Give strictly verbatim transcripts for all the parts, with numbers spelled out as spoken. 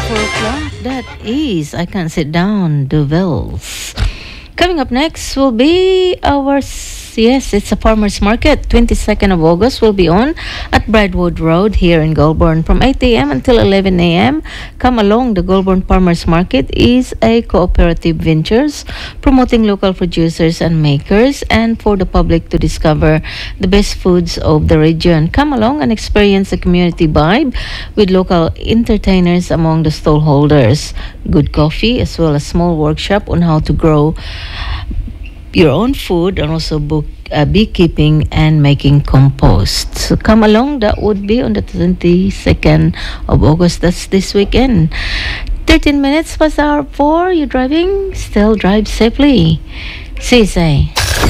four o'clock. That is I Can't Sit Down, Duvels. Coming up next will be our, yes, it's a farmer's market. twenty-second of August will be on at Bradwood Road here in Goulburn from eight a.m. until eleven a.m. Come along. The Goulburn Farmers Market is a cooperative ventures promoting local producers and makers and for the public to discover the best foods of the region. Come along and experience the community vibe with local entertainers among the stall holders. Good coffee as well as small workshop on how to grow your own food and also book uh, beekeeping and making compost. So come along. That would be on the twenty-second of August. That's this weekend. thirteen minutes past hour four. You driving? Still drive safely. C S A.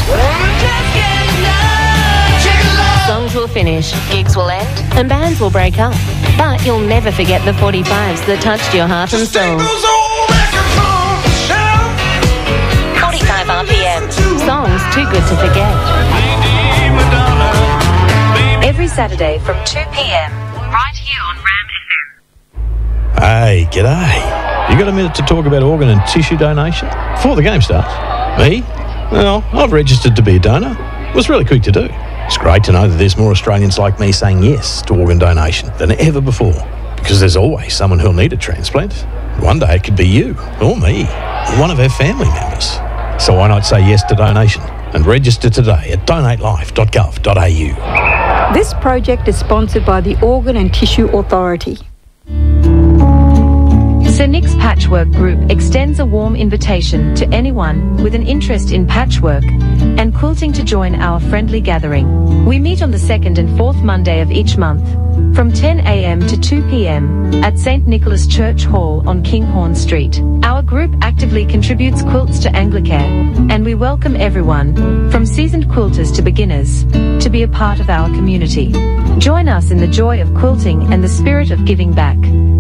Songs will finish, gigs will end, and bands will break up. But you'll never forget the forty-fives that touched your heart and soul. forty-five R P M. Songs too good to forget. Every Saturday from two p.m. right here on Ram F M. Hey, g'day. You got a minute to talk about organ and tissue donation? Before the game starts. Me? Well, I've registered to be a donor. It was really quick to do. It's great to know that there's more Australians like me saying yes to organ donation than ever before. Because there's always someone who'll need a transplant. One day it could be you, or me, or one of our family members. So why not say yes to donation and register today at donate life dot gov dot a u. This project is sponsored by the Organ and Tissue Authority. Sir Nick's Patchwork Group extends a warm invitation to anyone with an interest in patchwork and quilting to join our friendly gathering. We meet on the second and fourth Monday of each month from ten a.m. to two p.m. at Saint Nicholas Church Hall on Kinghorn Street. Our group actively contributes quilts to Anglicare, and we welcome everyone, from seasoned quilters to beginners, to be a part of our community. Join us in the joy of quilting and the spirit of giving back.